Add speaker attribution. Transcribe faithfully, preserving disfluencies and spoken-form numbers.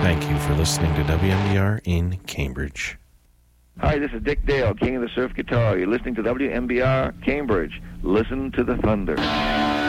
Speaker 1: Thank you for listening to W M B R in Cambridge.
Speaker 2: Hi, this is Dick Dale, King of the Surf Guitar. You're listening to W M B R Cambridge. Listen to the thunder.